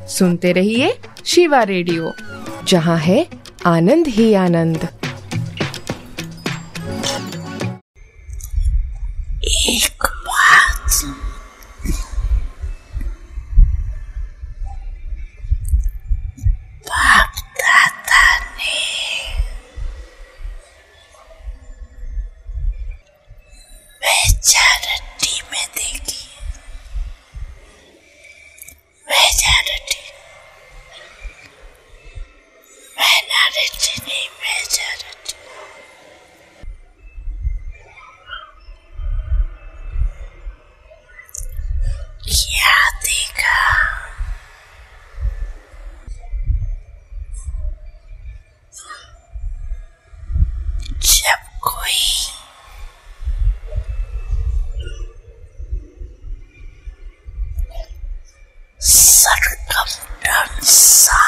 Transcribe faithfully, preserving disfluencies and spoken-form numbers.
सुनते रहिए शिवा रेडियो, जहाँ है आनंद ही आनंद। एक बात, बाप दादा ने मेजॉरिटी में देखी, मेजॉरिटी, माइनॉरिटी नहीं, मेजॉरिटी। क्या देखा? जब कोई सरकमस्टेंस